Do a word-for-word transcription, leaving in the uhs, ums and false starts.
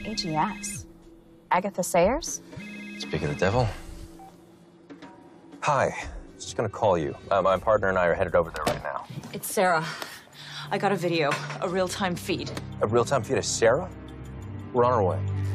A G S? Agatha Sayers? Speak of the devil. Hi. Just gonna call you. Uh, my partner and I are headed over there right now. It's Sarah. I got a video, a real-time feed. A real-time feed of Sarah? We're on our way.